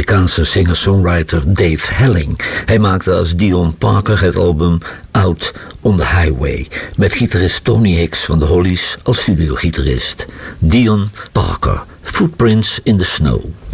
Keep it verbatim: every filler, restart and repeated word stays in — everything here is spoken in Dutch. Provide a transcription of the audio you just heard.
Amerikaanse singer-songwriter Dave Helling. Hij maakte als Dion Parker het album Out on the Highway, met gitarist Tony Hicks van de Hollies als studiogitarist. Dion Parker, Footprints in the Snow.